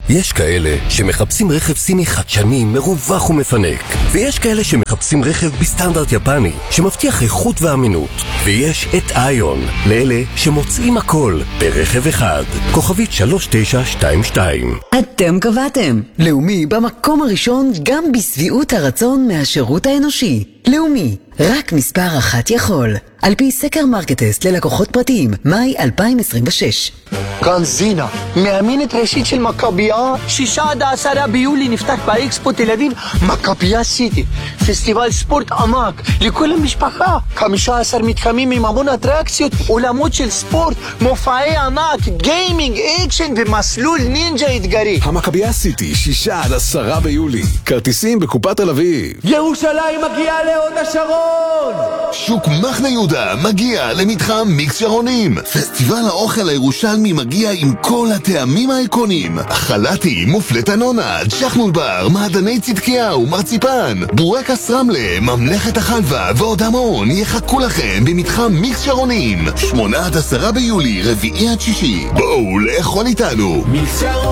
יש כאלה שמחפשים רכב סיני חדשני, מרווח ומפנק, ויש כאלה שמחפשים רכב בסטנדרט יפני שמבטיח איכות ואמינות, ויש את איון לאלה שמוצאים הכל ברכב אחד. כוכבית 3922. אתם קבעתם לאומי במקום הראשון גם בסביעות הרצון מהשירות האנושי. לאומי, רק מספר אחת יכול. על פי סקר מרקטסט ללקוחות פרטיים, מאי 2026. כאן זינה, מאמנת ראשית של מכבייה. 6-10 ביולי נפתח באקספו תל אביב מכבייה סיטי, פסטיבל ספורט עמק לכל המשפחה. 15 מתחמים עם המון אטרקציות, עולמות של ספורט, מופעי ענק, גיימינג, אקשן ומסלול נינג'ה אתגרי. המכבייה סיטי, 6-10 ביולי. כרטיסים בקופת תל אביב. ירושלים מגיעה להוד השרון. שוק מחנה יהודה מגיע למתחם מיקס שרונים. פסטיבל האוכל הירושלמי מגיע עם כל הטעמים האיקונים. חלטי, מופלט הנונה, ג'חנון בר, מעדני צדקיהו, מרציפן, בורקס רמלה, ממלכת החלבה ועוד המון יחכו לכם במתחם מיקס שרונים. 8-10 ביולי, 4-6. בואו לאכול איתנו.